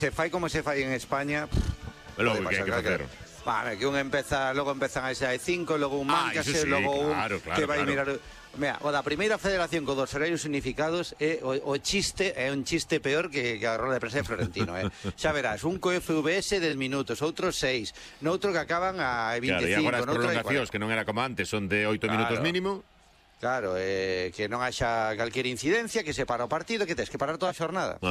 Se fai como se fai en España. Logo que hai que facer. Vale, que logo empezan a ese 5, logo un mancase, logo claro, que vai mirar. Mira, o da primeira federación co dos horarios unificados é o chiste, é un chiste peor que a roda de prensa de Florentino, Xa verás, un co FVS 10 minutos, outros 6, noutro que acaban a 25, claro, e agora as prolongacións, que non era como antes, son de 8 minutos mínimo. Claro, que non haxa calquera incidencia, que se para o partido, que tes que parar toda a xornada.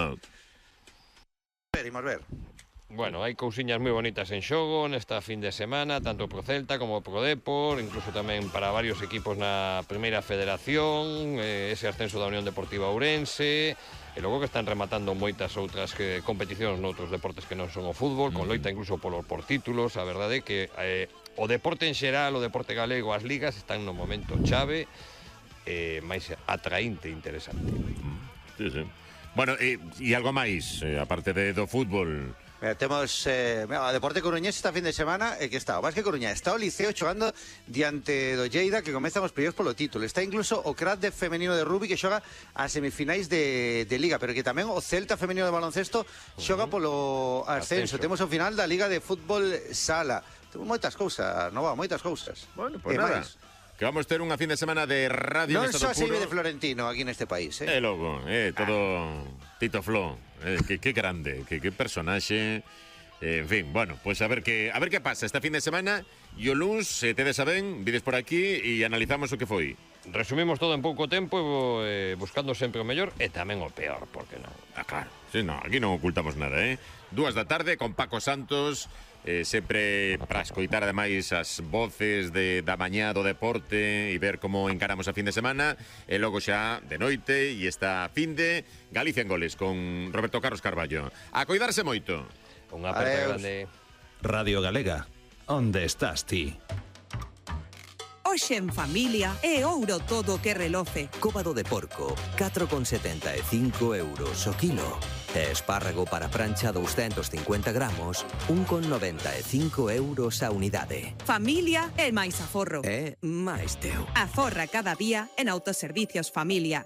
Imos ver. Bueno, hai cousiñas moi bonitas en xogo nesta fin de semana, tanto pro Celta como pro Depor, incluso tamén para varios equipos na primeira federación, ese ascenso da Unión Deportiva Ourense, e logo que están rematando moitas outras competicións noutros deportes que non son o fútbol, con loita incluso por títulos. A verdade é que o deporte en xeral, o deporte galego, as ligas están no momento chave, máis atraínte e interesante. Sí, sí. Bueno, e algo máis, aparte do fútbol? Temos o Deporte Coruñés esta fin de semana, que está o Basque Coruña, está o Liceo xogando diante do Lleida, que comezan os playoffs polo título. Está incluso o Crat de femenino de rugby, que xoga as semifinais de Liga, pero que tamén o Celta femenino de baloncesto xoga polo ascenso. Temos o final da Liga de Fútbol Sala. Temos moitas cousas, moitas cousas. Bueno, pues nada. Que vamos ter unha fin de semana de radio non en estado puro. Non só se de Florentino aquí neste país, E logo, todo Tito Flo, que grande, que personaxe. En fin, bueno, pues a ver qué pasa esta fin de semana. E o luns, tedes a ben, vides por aquí e analizamos o que foi. Resumimos todo en pouco tempo, buscando sempre o mellor e tamén o peor, por que non? Claro, sí, no, aquí non ocultamos nada, 2 da tarde con Paco Santos, sempre para escoitar ademais as voces da mañá do deporte e ver como encaramos a fin de semana, e logo xa de noite e esta fin de Galicia en Goles con Roberto Carlos Carballo. A coidarse moito. Unha aperta grande. Radio Galega, onde estás ti? Hoxe en familia é ouro todo que reloce. Cóbado de porco, 4,75 euros o kilo. E espárrago para prancha 250 gramos, 1,95 euros a unidade. Familia é máis aforro. É máis teu. Aforra cada día en Autoservicios Familia.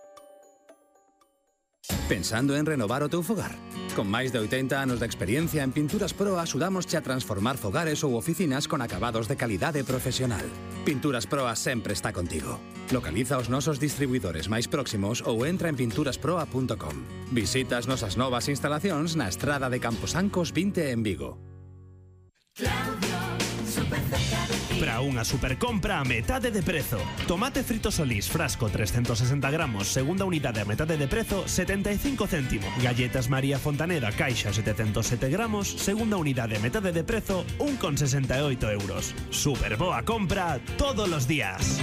Pensando en renovar o teu fogar? Con máis de 80 anos de experiencia en Pinturas Pro axudámosche a transformar fogares ou oficinas con acabados de calidade profesional. Pinturas Proa sempre está contigo. Localiza os nosos distribuidores máis próximos ou entra en pinturasproa.com. Visita as nosas novas instalacións na Estrada de Camposancos 20 en Vigo. Para unha supercompra a metade de prezo. Tomate frito Solís, frasco 360 gramos, segunda unidade a metade de prezo, 75 céntimo. Galletas María Fontaneda, caixa 707 gramos, segunda unidade a metade de prezo, 1,68 euros. Super boa compra todos los días.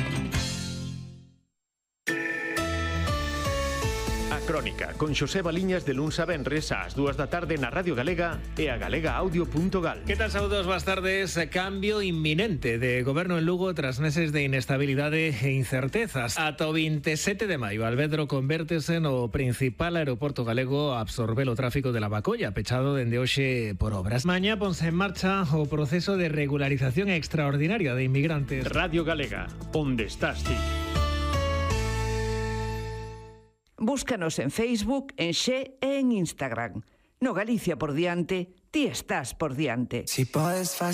Crónica, con Xosé Baliñas de luns a venres ás 2 da tarde na Radio Galega e a galegaaudio.gal. Que tal, saúdos, boas tardes. Cambio inminente de goberno en Lugo tras meses de inestabilidade e incertezas. Ata o 27 de maio, Alvedro convértese no principal aeroporto galego a absorber o tráfico de Lavacolla, pechado dende hoxe por obras. Mañá ponse en marcha o proceso de regularización extraordinaria de inmigrantes. Radio Galega, onde estás ti? Búscanos en Facebook, en Xe e en Instagram. No Galicia por diante, ti estás por diante. Si podes